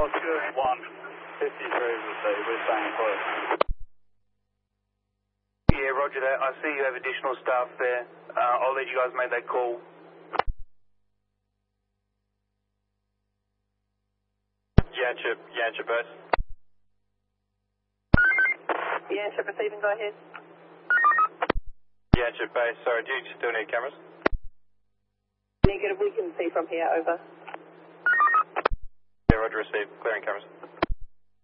Oscar 153 we're staying close. Yeah, roger that. I see you have additional staff there. I'll let you guys make that call. Yanchep base. Yanchep receiving, go ahead. Yanchep base, sorry, do you still need cameras? Negative, we can see from here, over. Yeah, roger, receive. Clearing cameras.